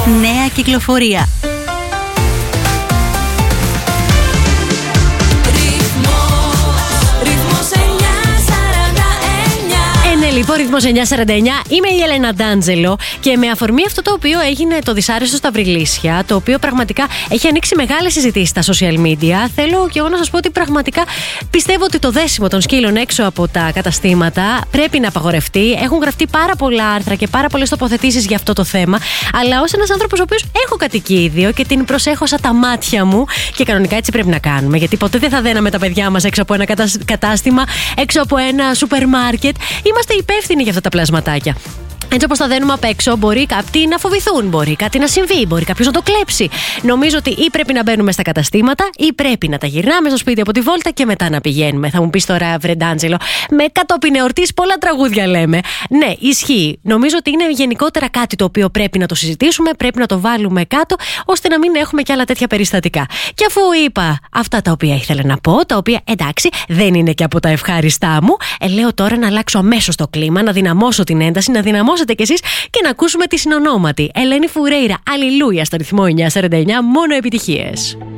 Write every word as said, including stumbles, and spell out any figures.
Νέα κυκλοφορία. Λοιπόν, ρυθμός εννιά σαράντα εννιά. Είμαι η Έλενα Ντάντζελο και με αφορμή αυτό το οποίο έγινε το δυσάρεστο στα Βρυλίσια, το οποίο πραγματικά έχει ανοίξει μεγάλες συζητήσεις στα social media, θέλω και εγώ να σας πω ότι πραγματικά πιστεύω ότι το δέσιμο των σκύλων έξω από τα καταστήματα πρέπει να απαγορευτεί. Έχουν γραφτεί πάρα πολλά άρθρα και πάρα πολλές τοποθετήσεις για αυτό το θέμα, αλλά ως ένας άνθρωπος ο οποίος έχω κατοικίδιο και την προσέχω σαν τα μάτια μου, και κανονικά έτσι πρέπει να κάνουμε, γιατί ποτέ δεν θα δέναμε τα παιδιά μας έξω από ένα κατάστημα, έξω από ένα σούπερ μάρκετ. Είμαστε υπεύθυνοι για αυτά τα πλασματάκια. Έτσι όπως τα δένουμε απ' έξω, μπορεί κάποιοι να φοβηθούν, μπορεί κάτι να συμβεί, μπορεί κάποιος να το κλέψει. Νομίζω ότι ή πρέπει να μπαίνουμε στα καταστήματα ή πρέπει να τα γυρνάμε στο σπίτι από τη βόλτα και μετά να πηγαίνουμε. Θα μου πεις τώρα, βρε Ντάντζελο, με κατόπιν εορτής πολλά τραγούδια λέμε. Ναι, ισχύει. Νομίζω ότι είναι γενικότερα κάτι το οποίο πρέπει να το συζητήσουμε, πρέπει να το βάλουμε κάτω, ώστε να μην έχουμε κι άλλα τέτοια περιστατικά. Και αφού είπα αυτά τα οποία ήθελα να πω, τα οποία εντάξει δεν είναι και από τα ευχάριστά μου, ε, λέω τώρα να αλλάξω αμέσως το κλίμα, να δυναμώσω την ένταση, να δυναμώσω κι εσείς και να ακούσουμε τη συνονόματη Ελένη Φουρέιρα. Αλληλούια στο ρυθμό εννιά σαράντα εννιά, μόνο επιτυχίες.